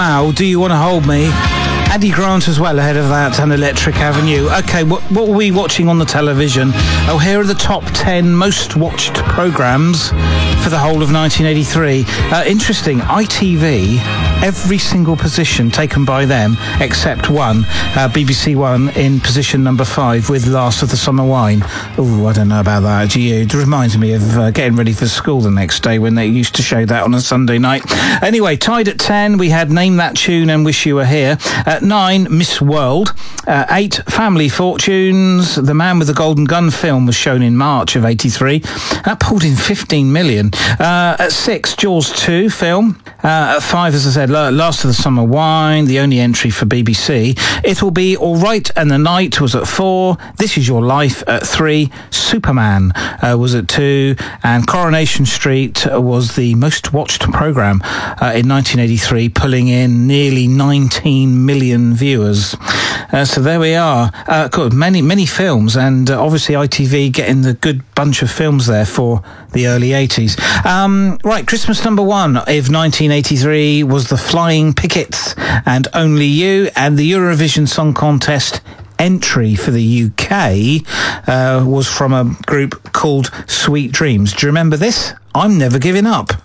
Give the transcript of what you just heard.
Now, Do You Want to Hold Me? Eddie Grant as well ahead of that, and Electric Avenue. Okay, what were we watching on the television? Oh, here are the top 10 most watched programmes for the whole of 1983. Interesting, ITV, every single position taken by them except one, BBC One in position number 5 with Last of the Summer Wine. Oh, I don't know about that. Gee, it reminds me of getting ready for school the next day when they used to show that on a Sunday night. Anyway, tied at 10, we had Name That Tune and Wish You Were Here. At 9, Miss World. 8, Family Fortunes. The Man with the Golden Gun film was shown in March of 83. That pulled in 15 million. At 6, Jaws 2 film. At 5, as I said, Last of the Summer Wine, the only entry for BBC. It'll Be All Right and the Night was at 4. This Is Your Life at 3. Superman was at 2. And Coronation Street was the most watched programme in 1983, pulling in nearly 19 million viewers. So there we are. Good, many films, and obviously ITV getting the good bunch of films there for the early 80s. Right, Christmas number 1 of 1983 was The Flying Pickets and Only You, and the Eurovision Song Contest entry for the UK was from a group called Sweet Dreams. Do you remember this? I'm Never Giving Up.